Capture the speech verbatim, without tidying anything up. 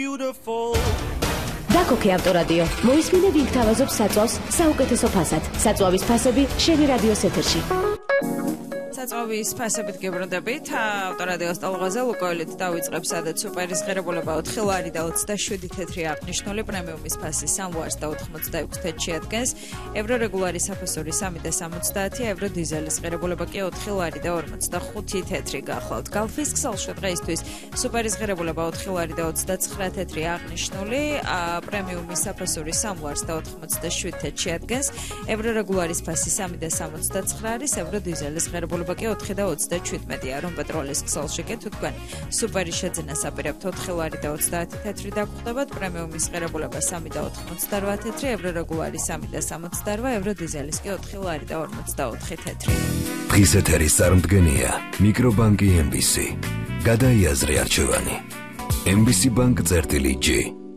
დაკოქე ავტორადიო მოისმინე ვინ გთავაზობს საწვავს საუკეთესო ფასად. საწვავის ფასები შენი რადიოს ეთერში. საწვავის ფასებით გებრუნდებით. ავტორადიოს ტალღაზე ლუკოილით დავიწყებ, სადაც სუპერის ღირებულება ოთხი ლარი და ოცდაშვიდი თეთრი აღნიშნული, პრემიუმის ფასი სამ ლარს და ოთხმოცდაექვსი თეთრში ადგენს, ევრო რეგულარი საფასური სამი და სამოცდაათი, ევრო დიზელის ღირებულება კი ოთხი ლარი და ორმოცდახუთი თეთრი გახლავთ. გალფის ქსელში დღეისთვის სუპერის ღირებულება ოთხი ლარი და ოცდაცხრა თეთრი აღნიშნული, პრემიუმის საფასური სამ ლარს და ოთხმოცდაშვიდი თეთრში ადგენს, ევრო რეგულარის ფასი სამი და სამოცდაცხრა არის, ევრო დიზელის ღირებულება კი ოთხი და ოცდაშვიდია, რომ პეტროლის ქსელში კი თუ თქვენ სუპერის შეძენას აპირებთ ოთხი ლარი და ოცდაათი თეთრი დაგხვდებათ, პრემიუმის ღირებულება სამი და ოთხმოცდარვა თეთრი, ევრო რეგულარი სამი და სამოცდარვა, ევრო დიზელის კი ოთხი ლარი და ორმოცდაოთხი თეთრი. დღის ეთერის წარმდგენია მიკრობანკი ემ ბი სი. გადაიაზრე არჩევანი. ემ ბი სი ბანკ წერტილი ჯი.